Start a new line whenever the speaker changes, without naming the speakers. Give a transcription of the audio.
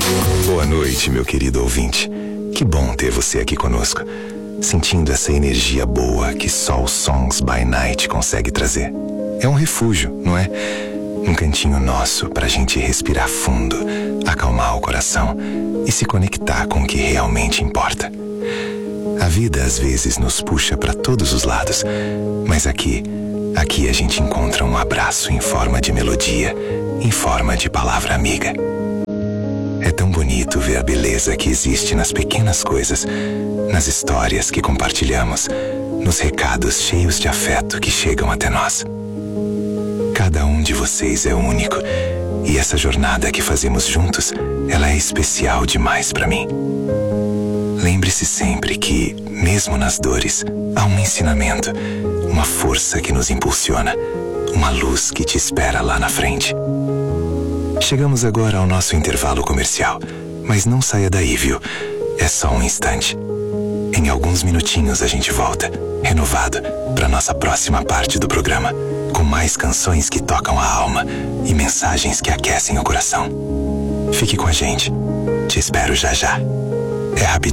Boa noite, meu querido ouvinte. Que bom ter você aqui conosco, sentindo essa energia boa que só o Songs by Night consegue trazer. É um refúgio, não é? Um cantinho nosso pra gente respirar fundo, acalmar o coração e se conectar com o que realmente importa. A vida às vezes nos puxa para todos os lados, mas aqui a gente encontra um abraço em forma de melodia, em forma de palavra amiga. É tão bonito ver a beleza que existe nas pequenas coisas, nas histórias que compartilhamos, nos recados cheios de afeto que chegam até nós. Cada um de vocês é único, e essa jornada que fazemos juntos, ela é especial demais para mim. Lembre-se sempre que, mesmo nas dores, há um ensinamento, uma força que nos impulsiona, uma luz que te espera lá na frente. Chegamos agora ao nosso intervalo comercial, mas não saia daí, viu? É só um instante. Em alguns minutinhos a gente volta, renovado, para nossa próxima parte do programa, com mais canções que tocam a alma e mensagens que aquecem o coração. Fique com a gente. Te espero já já. É rapidinho.